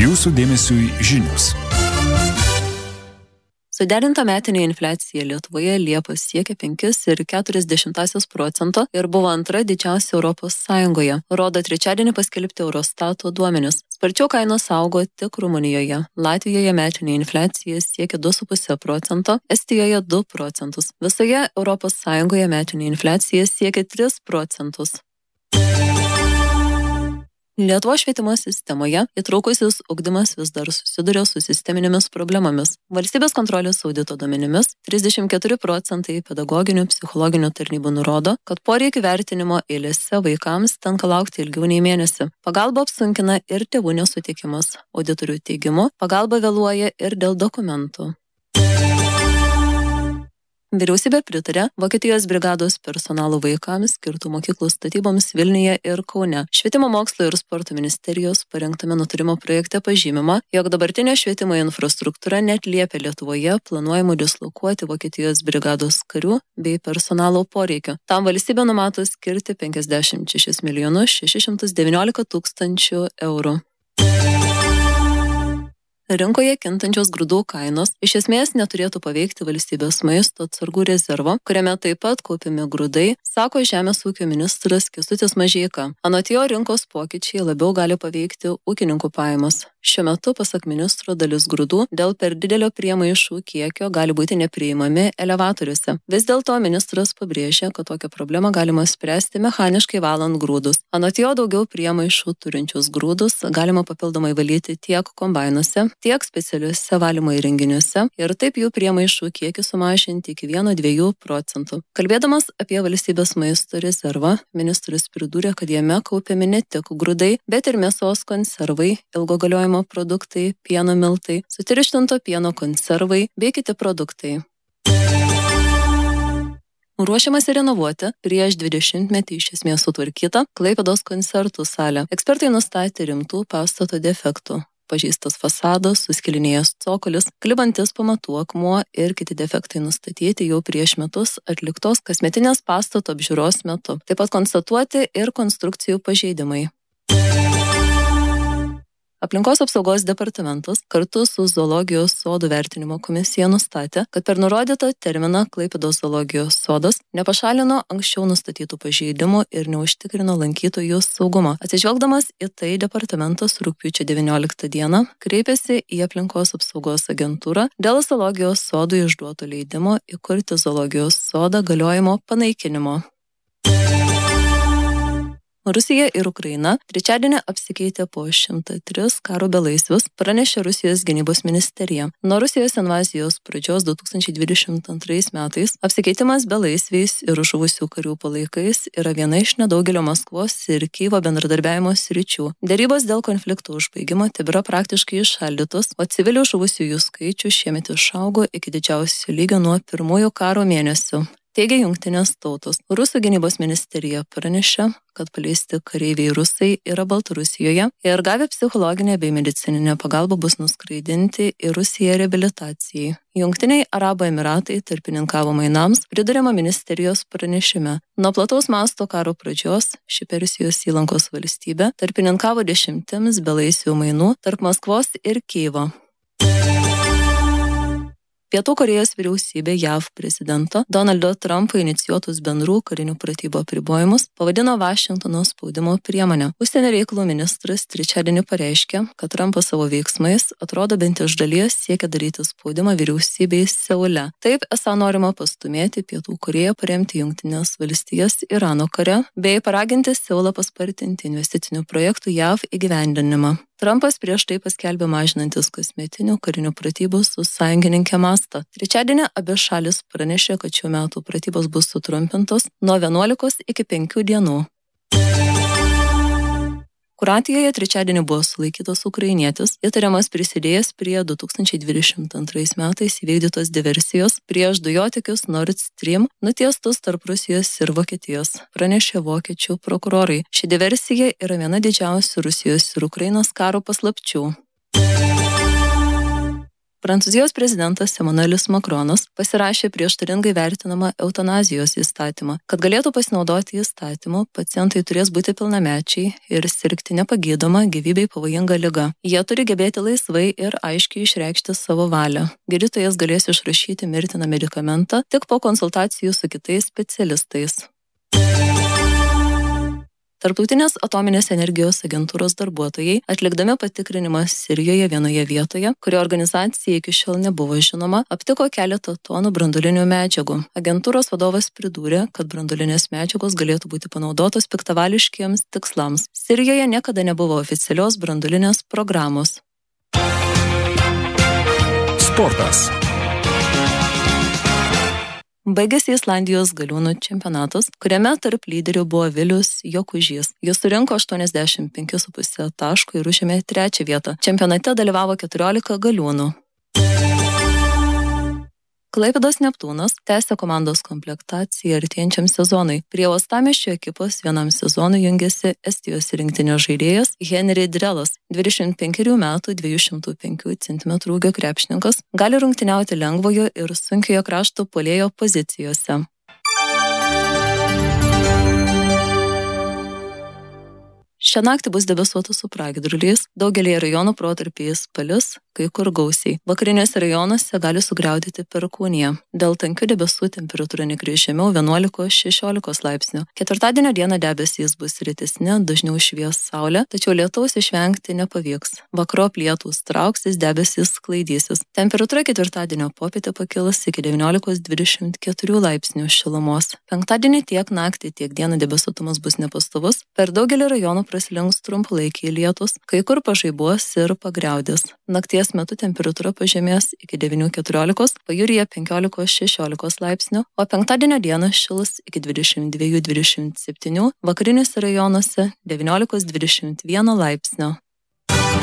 Jūsų dėmesiui žinios. Suderinta metinė infliacija Lietuvoje Liepos siekia 5,4% ir buvo antra didžiausia Europos Sąjungoje, rodo trečiadienį paskelbti Eurostato duomenis. Sparčiau kainos augo tik Rumunijoje. Latvijoje metinė infliacija siekia 2,5%, Estijoje 2%. Visoje Europos Sąjungoje metinė infliacija siekia 3%. Lietuvos švietimo sistemoje įtraukusis ugdymas vis dar susiduria su sisteminėmis problemomis. Valstybės kontrolės audito duomenimis 34% pedagoginių psichologinių tarnybų nurodo, kad poreikių vertinimo eilėse vaikams tenka laukti ilgiau nei mėnesį. Pagalba apsunkina ir tėvų nesutikimas. Auditorių teigimu, pagalba vėluoja ir dėl dokumentų. Vyriausybė pritarė Vokietijos brigados personalo vaikams skirtų mokyklų statyboms Vilniuje ir Kaune. Švietimo mokslo ir sporto ministerijos parengtame nutarimo projekte pažymima, jog dabartinė švietimo infrastruktūra neatliepia Lietuvoje planuojamų dislokuoti Vokietijos brigados karių bei personalo poreikio. Tam valstybė numato skirti 56 619 000 eurų. Rinkoje kintančios grūdų kainos iš esmės neturėtų paveikti valstybės maisto atsargų rezervo, kuriame taip pat kaupiami grūdai, sako Žemės ūkio ministras Kęstutis Mažeika. Anot jo, rinkos pokyčiai labiau gali paveikti ūkininkų pajamas. Šiuo metu, pasak ministro, dalis grūdų dėl per didelio priemaišų kiekio gali būti nepriimami elevatoriuose. Vis dėlto ministras pabrėžia, kad tokią problemą galima spręsti mechaniškai valant grūdus. Anot jo, daugiau priemaišų turinčius grūdus galima papildomai valyti tiek kombainuose, tiek specialiuose valymo įrenginiuose ir taip jų priemaišų kiekį sumažinti iki 1–2%. Kalbėdamas apie valstybės maisto rezervą, ministras pridūrė, kad jame kaupiami ne tik grūdai, bet ir mėsos konservai, ilgo galiojimo produktai, pieno miltai, sutirštinto pieno konservai bei kiti produktai. Ruošiamasi renovuoti prieš 20-metį iš esmės sutvarkytą Klaipėdos koncertų salę. Ekspertai nustatė rimtų pastato defektų. Pažeistas fasadas, suskilinėjęs cokolis, klibantis pamatų akmuo ir kiti defektai nustatyti jau prieš metus atliktos kasmetinės pastato apžiūros metu. Taip pat konstatuoti ir konstrukcijų pažeidimai. Aplinkos apsaugos departamentas kartu su zoologijos sodų vertinimo komisija nustatė, kad per nurodytą terminą Klaipėdos zoologijos sodas nepašalino anksčiau nustatytų pažeidimų ir neužtikrino lankytojų saugumą. Atsižvelgdamas į tai, departamentas rugpjūčio 19 dieną kreipėsi į aplinkos apsaugos agentūrą dėl zoologijos sodų išduoto leidimo įkurti zoologijos sodą galiojimo panaikinimo. Rusija ir Ukraina trečiadienį apsikeitė po 103 karo belaisvius, pranešė Rusijos gynybos ministerija. Nuo Rusijos invazijos pradžios 2022 metais apsikeitimas belaisviais ir žuvusių karių palaikais yra viena iš nedaugelio Maskvos ir Kyjivo bendradarbiavimo sričių. Derybos dėl konflikto užbaigimo tebėra praktiškai įšaldytos, o civilių žuvusiųjų skaičių šiemet išaugo iki didžiausio lygio nuo pirmųjų karo mėnesių. Teigia Jungtinės tautos. Rusų gynybos ministerija pranešė, kad paleisti kareiviai rusai yra Baltarusijoje ir gavę psichologinę bei medicininę pagalbą bus nuskraidinti į Rusiją reabilitacijai. Jungtiniai Arabų Emiratai tarpininkavo mainams, priduriama ministerijos pranešime. Nuo plataus masto karo pradžios ši Persijos įlankos valstybė tarpininkavo 10 belaisvių mainų tarp Maskvos ir Kijevo. Pietų Korėjos vyriausybė JAV prezidento Donaldo Trumpo inicijuotus bendrų karinių pratybų apribojimus pavadino Vašingtono spaudimo priemonę. Užsienio reikalų ministras trečiadienį pareiškė, kad Trumpas savo veiksmais atrodo bent iš dalies siekia daryti spaudimą vyriausybei Seule. Taip esą norima pastumėti Pietų Korėją paremti Jungtines valstijas Irano kare bei paraginti Seulą paspartinti investicinių projektų JAV įgyvendinimą. Trumpas prieš tai paskelbė mažinantis kasmetinių karinių pratybų su sąjungininkė mastą. Trečiadienį abi šalis pranešė, kad šių metų pratybos bus sutrumpintos nuo 11 iki 5 dienų. Kroatijoje trečiadienį buvo sulaikytas ukrainietis, įtariamas prisidėjęs prie 2022 metais įvykdytos diversijos prieš dujotiekius Nord Stream nutiestus tarp Rusijos ir Vokietijos, pranešė vokiečių prokurorai. Ši diversija yra viena didžiausių Rusijos ir Ukrainos karo paslapčių. Prancūzijos prezidentas Emmanuelis Macronas pasirašė prieštaringai vertinamą eutanazijos įstatymą. Kad galėtų pasinaudoti įstatymu, pacientai turės būti pilnamečiai ir sirgti nepagydoma gyvybei pavojinga liga. Jie turi gebėti laisvai ir aiškiai išreikšti savo valią. Gydytojas galės išrašyti mirtiną medikamentą tik po konsultacijų su kitais specialistais. Tarptautinės atominės energijos agentūros darbuotojai, atlikdami patikrinimą Sirijoje vienoje vietoje, kurio organizacija iki šiol nebuvo žinoma, aptiko keletą tonų branduolinių medžiagų. Agentūros vadovas pridūrė, kad branduolinės medžiagos galėtų būti panaudotos piktavališkiems tikslams. Sirijoje niekada nebuvo oficialios branduolinės programos. Sportas. Baigėsi Islandijos galiūnų čempionatas, kuriame tarp lyderių buvo Vilius Jokužys. Jis surinko 85,5 taškų ir užėmė 3. vietą. Čempionate dalyvavo 14 galiūnų. Klaipėdos Neptūnas tęsia komandos komplektaciją artėjančiam sezonui. Prie Uostamiesčio ekipos vienam sezonui jungiasi Estijos rinktinės žaidėjas Henri Drelas, 25 metų 205 cm ūgio krepšininkas, gali rungtyniauti lengvojo ir sunkiojo krašto puolėjo pozicijose. Šią naktį bus debesuota su pragiedruliais, daugelį rajonų protarpiais palis, kai kur gausiai. Vakariniuose rajonuose gali sugriaudėti perkūnija. Dėl tankių debesų temperatūra nekris žemiau 11-16 laipsnių. Ketvirtadienio dieną debesys bus rytesni, dažniau švies saulė, tačiau lietaus išvengti nepavyks. Vakarop lietūs trauksis, debesys sklaidysis. Temperatūra ketvirtadienio popietę pakils iki 19-24 laipsnių šilumos. Penktadienį tiek naktį, tiek dieną debesuotumas bus nepastovus. Per daugelį rajonų praslinks trumpalaikiai lietus, kai kur pažaibuos ir pagriaudės. Nakties metu temperatūra pažemės iki 9-14, pajūryje 15-16 laipsnių, o penktadienio dieną šils iki 22-27, vakariniuose rajonuose 19-21 laipsnio.